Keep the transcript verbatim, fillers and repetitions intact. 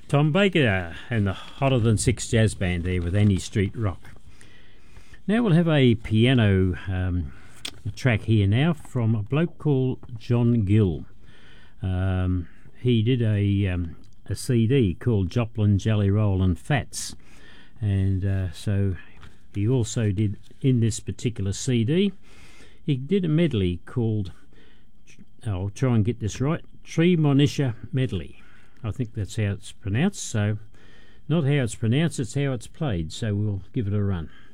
Tom Baker and the Hotter Than Six Jazz Band there with Annie Street Rock. Now we'll have a piano um, track here now from a bloke called John Gill. Um, he did a, um, a C D called Joplin, Jelly Roll and Fats, and uh, so he also did in this particular C D, he did a medley called, I'll try and get this right, Tremonisha Medley. I think that's how it's pronounced, so not how it's pronounced, it's how it's played, so we'll give it a run.